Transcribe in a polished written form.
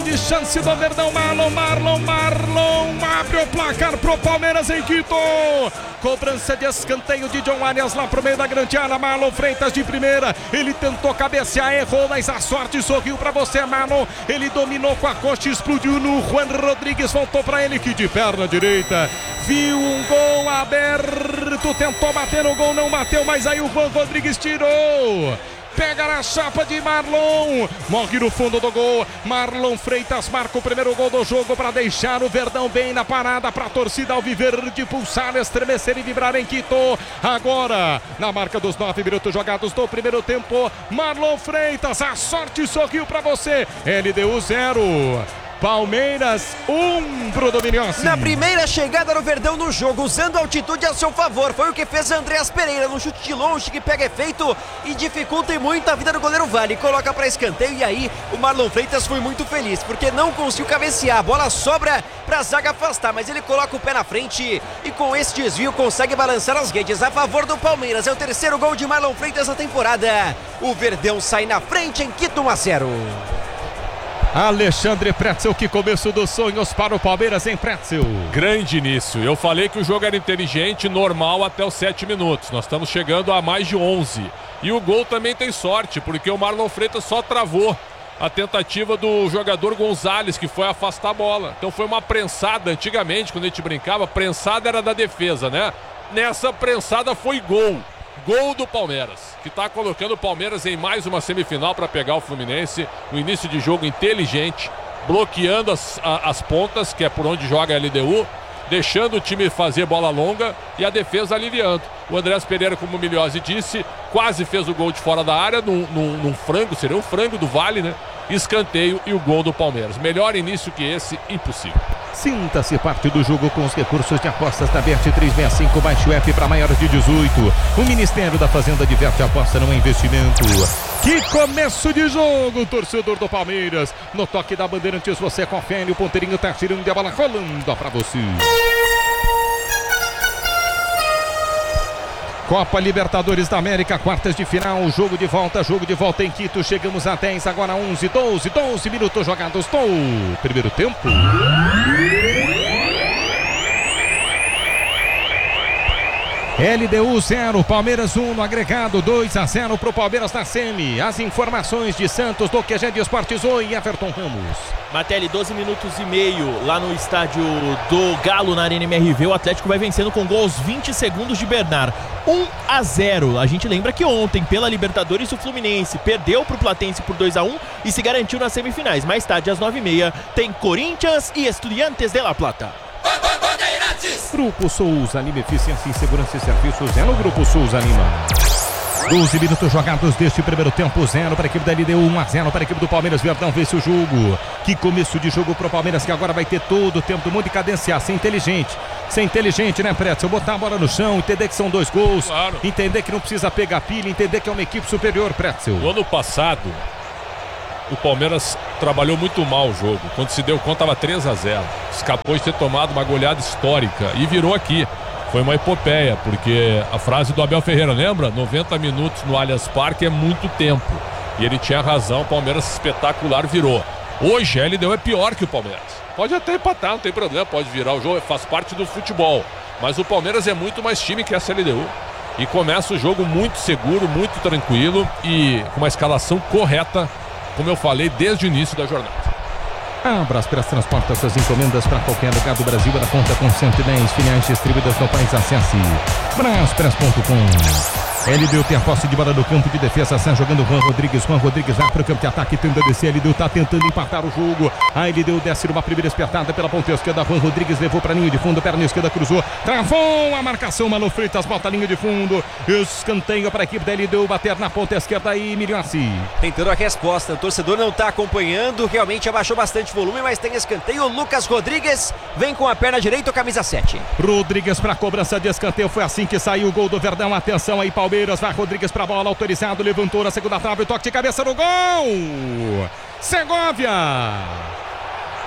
grande chance do Verdão. Marlon abre o placar pro Palmeiras em Quito. Cobrança de escanteio de John Arias lá pro meio da grande área. Marlon Freitas de primeira, ele tentou cabecear, errou, mas a sorte sorriu pra você, Marlon. Ele dominou com a coxa, explodiu no Juan Rodrigues, voltou pra ele que de perna direita viu um gol aberto, tentou bater no gol, não bateu, mas aí o Juan Rodrigues tirou. Pega na chapa de Marlon, morre no fundo do gol. Marlon Freitas marca o primeiro gol do jogo para deixar o Verdão bem na parada, para a torcida alviverde pulsar, estremecer e vibrar em Quito. Agora, na marca dos 9 minutos jogados do primeiro tempo, Marlon Freitas, a sorte sorriu para você. LDU 0. Palmeiras 1 pro Domingos. Na primeira chegada do Verdão no jogo, usando a altitude a seu favor, foi o que fez Andreas Pereira no chute de longe que pega efeito e dificulta muito a vida do goleiro Vale. Coloca para escanteio e aí o Marlon Freitas foi muito feliz porque não conseguiu cabecear. A bola sobra para a zaga afastar, mas ele coloca o pé na frente e com esse desvio consegue balançar as redes a favor do Palmeiras. É o terceiro gol de Marlon Freitas na temporada. O Verdão sai na frente em Quito 1-0. Alexandre Pretzel, que começo dos sonhos para o Palmeiras em Pretzel. Grande início. Eu falei que o jogo era inteligente, normal até os 7 minutos. Nós estamos chegando a mais de 11. E o gol também tem sorte, porque o Marlon Freitas só travou a tentativa do jogador Gonzalez, que foi afastar a bola. Então foi uma prensada. Antigamente, quando a gente brincava, prensada era da defesa, né? Nessa prensada foi gol. Gol do Palmeiras, que está colocando o Palmeiras em mais uma semifinal para pegar o Fluminense. Um início de jogo inteligente, bloqueando as pontas, que é por onde joga a LDU, deixando o time fazer bola longa e a defesa aliviando. O Andreas Pereira, como o Miliozzi disse, quase fez o gol de fora da área, num frango, seria um frango do Vale, né? Escanteio e o gol do Palmeiras. Melhor início que esse, impossível. Sinta-se parte do jogo com os recursos de apostas da Bet365. Baixe o app para maiores de 18. O Ministério da Fazenda diverte a aposta, não é investimento. Que começo de jogo, torcedor do Palmeiras. No toque da Bandeirantes você confere, o ponteirinho tá tirando a bola rolando para você. Copa Libertadores da América, quartas de final, jogo de volta em Quito. Chegamos a 10, agora 11, 12 minutos jogados do primeiro tempo. LDU 0, Palmeiras 1 no agregado, 2-0 pro Palmeiras na semi. As informações de Santos do QG de Esportes. Oi, Everton Ramos. Matelli, 12 minutos e meio lá no estádio do Galo, na Arena MRV. O Atlético vai vencendo com gol aos 20 segundos de Bernard. 1-0. A gente lembra que ontem, pela Libertadores, o Fluminense perdeu pro Platense por 2-1 e se garantiu nas semifinais. Mais tarde, às 9h30, tem Corinthians e Estudiantes de La Plata. Grupo Souza Lima, eficiência em segurança e serviços é no Grupo Souza Lima. 12 minutos jogados deste primeiro tempo, 0 para a equipe da LDU, 1-0 para a equipe do Palmeiras. Verdão vence o jogo. Que começo de jogo para o Palmeiras, que agora vai ter todo o tempo do mundo de cadenciar, ser inteligente, né, Pretzel? Botar a bola no chão, entender que são 2 gols, claro. Entender que não precisa pegar pilha, entender que é uma equipe superior, Pretzel. No ano passado, o Palmeiras trabalhou muito mal o jogo. Quando se deu conta, estava 3-0. Escapou de ter tomado uma goleada histórica e virou aqui. Foi uma epopeia, porque a frase do Abel Ferreira, lembra? 90 minutos no Allianz Parque é muito tempo. E ele tinha razão, o Palmeiras espetacular virou. Hoje a LDU é pior que o Palmeiras. Pode até empatar, não tem problema, pode virar o jogo, faz parte do futebol. Mas o Palmeiras é muito mais time que essa LDU. E começa o jogo muito seguro, muito tranquilo e com uma escalação correta, como eu falei, desde o início da jornada. A Braspress transporta suas encomendas para qualquer lugar do Brasil. Ela conta com 110 filiais distribuídas no país. Acesse braspress.com. LDU tem a posse de bola no campo de defesa. Sai jogando Juan Rodrigues vai para o campo de ataque, tenta descer. LDU está tentando empatar o jogo. A LDU desce numa primeira espertada pela ponta esquerda. Juan Rodrigues levou para linha de fundo, perna esquerda cruzou, travou a marcação. Marlon Freitas bota a linha de fundo. Escanteio para a equipe da LDU bater na ponta esquerda aí, Miliozzi. Tentando a resposta, o torcedor não está acompanhando, realmente abaixou bastante volume, mas tem escanteio. Lucas Rodrigues vem com a perna direita, camisa 7. Rodrigues para a cobrança de escanteio, foi assim que saiu o gol do Verdão. Atenção aí, Palmeiras, vai Rodrigues para a bola, autorizado, levantou na segunda trave, toque de cabeça no gol. Segovia.